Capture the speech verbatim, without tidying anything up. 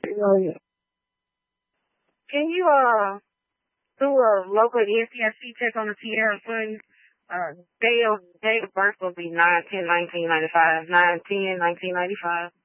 Oh, yeah. Can you uh do a local N P S C check on the Sierra Son? Uh, day of day of birth will be nine ten nineteen ninety five. Nine ten nineteen ninety five.